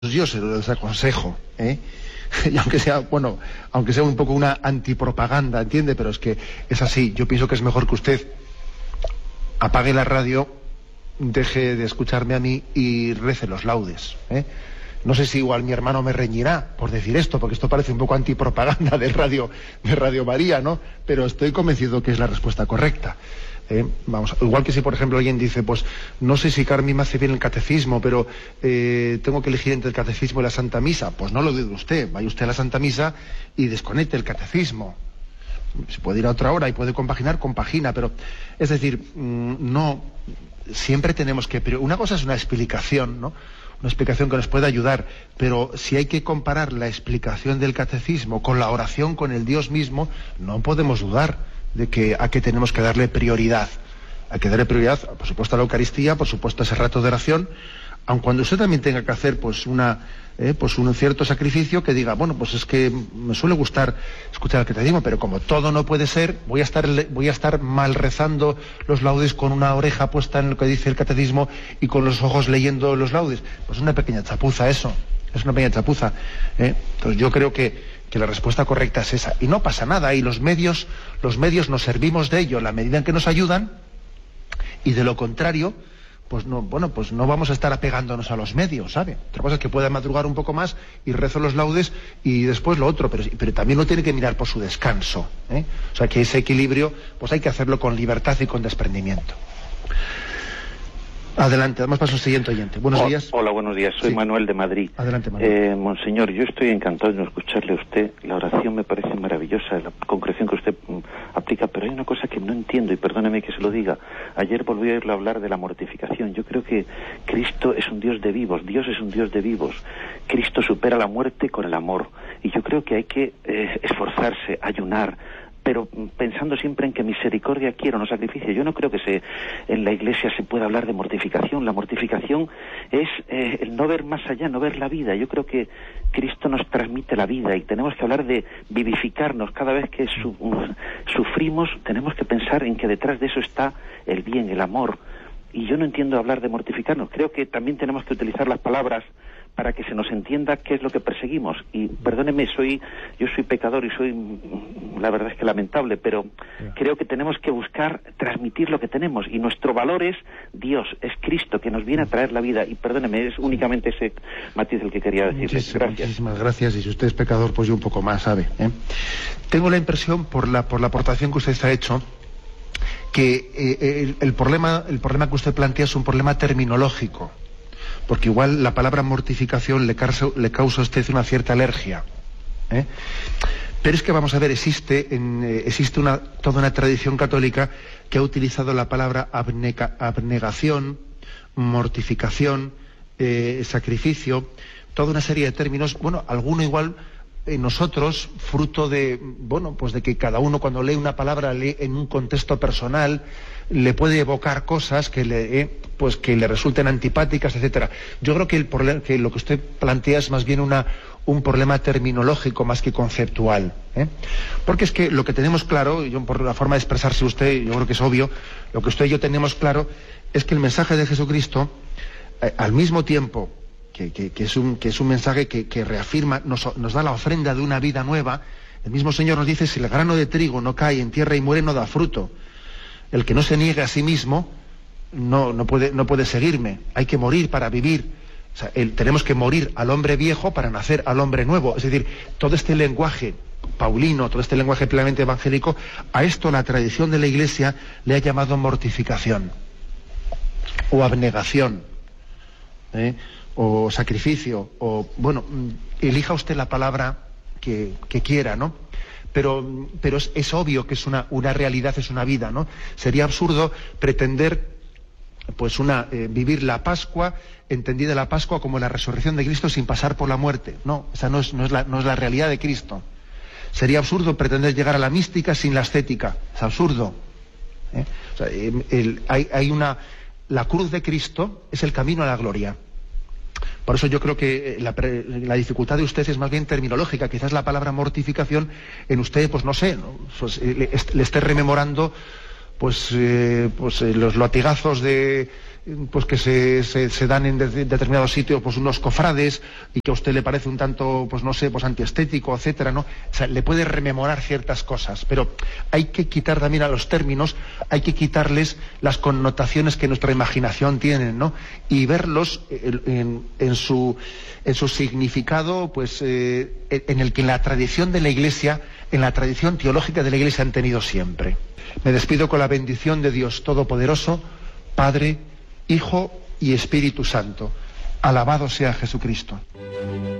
yo se lo desaconsejo, ¿eh? Y aunque sea un poco una antipropaganda, ¿entiende? Pero es que es así. Yo pienso que es mejor que usted apague la radio, deje de escucharme a mí y rece los laudes, ¿eh? No sé si igual mi hermano me reñirá por decir esto, porque esto parece un poco antipropaganda de Radio María, ¿no? Pero estoy convencido que es la respuesta correcta. Vamos, igual que si, por ejemplo, alguien dice, pues no sé si Carmen me hace bien el catecismo, pero tengo que elegir entre el catecismo y la Santa Misa. Pues no lo dude usted, vaya usted a la Santa Misa y desconecte el catecismo. Se puede ir a otra hora y puede compaginar, compagina, pero es decir, no siempre tenemos que... Pero una cosa es una explicación, ¿no? Una explicación que nos puede ayudar, pero si hay que comparar la explicación del catecismo con la oración con el Dios mismo, no podemos dudar de que a qué tenemos que darle prioridad. Hay que darle prioridad, por supuesto, a la Eucaristía, por supuesto, a ese rato de oración, aun cuando usted también tenga que hacer pues un cierto sacrificio que diga, bueno, pues es que me suele gustar escuchar el catecismo, pero como todo no puede ser, voy a estar mal rezando los laudes con una oreja puesta en lo que dice el catecismo y con los ojos leyendo los laudes. Pues es una pequeña chapuza eso, es una pequeña chapuza, ¿eh? Entonces yo creo que la respuesta correcta es esa, y no pasa nada, y los medios nos servimos de ello en la medida en que nos ayudan, y de lo contrario, pues no vamos a estar apegándonos a los medios, ¿sabe? Otra cosa es que pueda madrugar un poco más y rezo los laudes y después lo otro, pero también uno tiene que mirar por su descanso, ¿eh? O sea que ese equilibrio, pues hay que hacerlo con libertad y con desprendimiento. Adelante, damos paso al siguiente oyente. Buenos días. Hola, buenos días. Soy Manuel de Madrid. Adelante, Manuel. Monseñor, yo estoy encantado de escucharle a usted. La oración me parece maravillosa, la concreción que usted aplica, pero hay una cosa que no entiendo, y perdóneme que se lo diga. Ayer volví a oírlo hablar de la mortificación. Yo creo que Cristo es un Dios de vivos, Dios es un Dios de vivos. Cristo supera la muerte con el amor. Y yo creo que hay que esforzarse, ayunar, pero pensando siempre en que misericordia quiero, no sacrificio. Yo no creo que en la Iglesia se pueda hablar de mortificación. La mortificación es el no ver más allá, no ver la vida. Yo creo que Cristo nos transmite la vida y tenemos que hablar de vivificarnos. Cada vez que sufrimos, tenemos que pensar en que detrás de eso está el bien, el amor. Y yo no entiendo hablar de mortificarnos. Creo que también tenemos que utilizar las palabras para que se nos entienda qué es lo que perseguimos. Y perdóneme, yo soy pecador y soy, la verdad es que lamentable, pero creo que tenemos que buscar transmitir lo que tenemos, y nuestro valor es Dios, es Cristo, que nos viene a traer la vida. Y perdóneme, es únicamente ese matiz el que quería decirle. Gracias. Muchísimas gracias, y si usted es pecador, pues yo un poco más, ¿sabe? Tengo la impresión, por la aportación que usted ha hecho, que el problema que usted plantea es un problema terminológico, porque igual la palabra mortificación le causa a usted una cierta alergia, ¿eh? Pero es que, vamos a ver, existe toda una tradición católica que ha utilizado la palabra abnegación, mortificación, sacrificio, toda una serie de términos. Bueno, alguno igual nosotros, fruto de que cada uno, cuando lee una palabra, lee en un contexto personal, le puede evocar cosas que le resulten antipáticas, etcétera. Yo creo que lo que usted plantea es más bien un problema terminológico más que conceptual, ¿eh? Porque es que lo que tenemos claro, por la forma de expresarse usted, yo creo que es obvio, lo que usted y yo tenemos claro es que el mensaje de Jesucristo, al mismo tiempo que es un mensaje que reafirma, nos da la ofrenda de una vida nueva. El mismo Señor nos dice: si el grano de trigo no cae en tierra y muere, no da fruto. El que no se niegue a sí mismo no puede seguirme. Hay que morir para vivir. O sea, tenemos que morir al hombre viejo para nacer al hombre nuevo. Es decir, todo este lenguaje paulino, todo este lenguaje plenamente evangélico, a esto la tradición de la Iglesia le ha llamado mortificación o abnegación, o sacrificio, o elija usted la palabra que quiera, ¿no? Pero es obvio que es una realidad, es una vida, ¿no? Sería absurdo pretender vivir la Pascua, entendida la Pascua como la resurrección de Cristo sin pasar por la muerte. No, esa no es la realidad de Cristo. Sería absurdo pretender llegar a la mística sin la ascética. Es absurdo, ¿eh? O sea, la cruz de Cristo es el camino a la gloria. Por eso yo creo que la dificultad de usted es más bien terminológica. Quizás la palabra mortificación en usted, le esté rememorando los latigazos que se dan en determinados sitios, pues unos cofrades, y que a usted le parece un tanto, pues no sé, pues antiestético, etcétera, ¿no? O sea, le puede rememorar ciertas cosas, pero hay que quitar también a los términos, hay que quitarles las connotaciones que nuestra imaginación tienen, ¿no? Y verlos en su significado, pues en el que en la tradición de la Iglesia, en la tradición teológica de la Iglesia han tenido siempre. Me despido con la bendición de Dios Todopoderoso, Padre, Hijo y Espíritu Santo. Alabado sea Jesucristo.